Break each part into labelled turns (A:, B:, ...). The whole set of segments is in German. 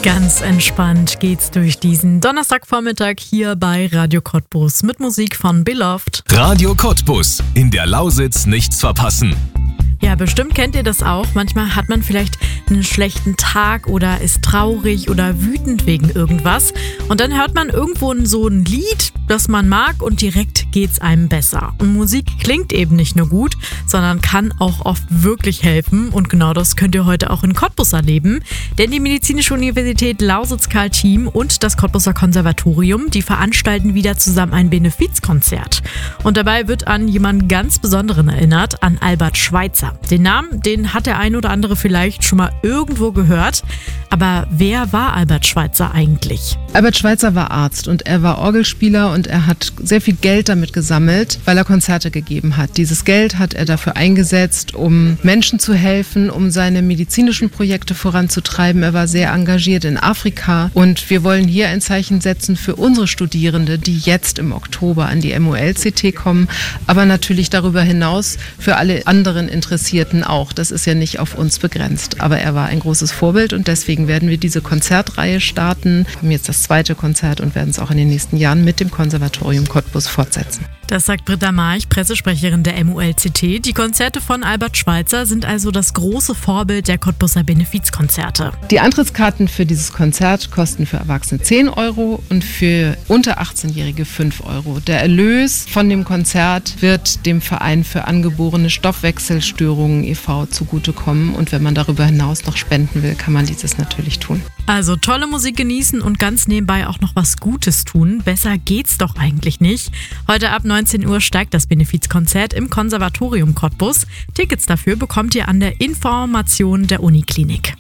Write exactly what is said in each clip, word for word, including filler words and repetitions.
A: Ganz entspannt geht's durch diesen Donnerstagvormittag hier bei Radio Cottbus mit Musik von Beloved.
B: Radio Cottbus, in der Lausitz nichts verpassen.
A: Ja, bestimmt kennt ihr das auch. Manchmal hat man vielleicht einen schlechten Tag oder ist traurig oder wütend wegen irgendwas. Und dann hört man irgendwo so ein Lied, das man mag, und direkt geht's einem besser. Und Musik klingt eben nicht nur gut, sondern kann auch oft wirklich helfen. Und genau das könnt ihr heute auch in Cottbus erleben. Denn die Medizinische Universität Lausitz-Karl-Team und das Cottbuser Konservatorium, die veranstalten wieder zusammen ein Benefizkonzert. Und dabei wird an jemanden ganz Besonderen erinnert, an Albert Schweitzer. Den Namen, den hat der ein oder andere vielleicht schon mal irgendwo gehört. Aber wer war Albert Schweitzer eigentlich?
C: Albert Schweitzer war Arzt und er war Orgelspieler und er hat sehr viel Geld damit gesammelt, weil er Konzerte gegeben hat. Dieses Geld hat er dafür eingesetzt, um Menschen zu helfen, um seine medizinischen Projekte voranzutreiben. Er war sehr engagiert in Afrika und wir wollen hier ein Zeichen setzen für unsere Studierende, die jetzt im Oktober an die M O L C T kommen, aber natürlich darüber hinaus für alle anderen Interessierten auch. Das ist ja nicht auf uns begrenzt, aber er war ein großes Vorbild und deswegen werden wir diese Konzertreihe starten. Wir haben jetzt das zweite Konzert und werden es auch in den nächsten Jahren mit dem Konservatorium Cottbus fortsetzen.
A: Das sagt Britta March, Pressesprecherin der M O L C T. Die Konzerte von Albert Schweitzer sind also das große Vorbild der Cottbuser Benefizkonzerte.
C: Die Eintrittskarten für dieses Konzert kosten für Erwachsene zehn Euro und für unter achtzehnjährige fünf Euro. Der Erlös von dem Konzert wird dem Verein für angeborene Stoffwechselstörungen e V zugutekommen. Und wenn man darüber hinaus noch spenden will, kann man dieses natürlich tun.
A: Also tolle Musik genießen und ganz nebenbei auch noch was Gutes tun. Besser geht's doch eigentlich nicht. Heute ab neunzehn Uhr steigt das Benefizkonzert im Konservatorium Cottbus. Tickets dafür bekommt ihr an der Information der Uniklinik.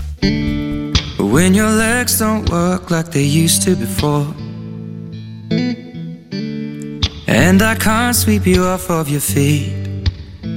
D: When your legs don't work like they used to before, and I can't sweep you off of your feet,